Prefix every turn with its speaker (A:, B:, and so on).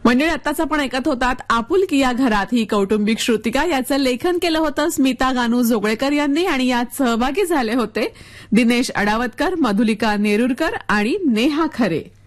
A: म्हणजे आताच आपण ऐकत होतात आपुलकी या घरात ही कौटुंबिक श्रुतिका याचं लेखन केलं होतं स्मिता गानू जोगळेकर यांनी आणि यात सहभागी झाले होते दिनेश अडावतकर, मधुलिका नेरुरकर आणि नेहा खरे.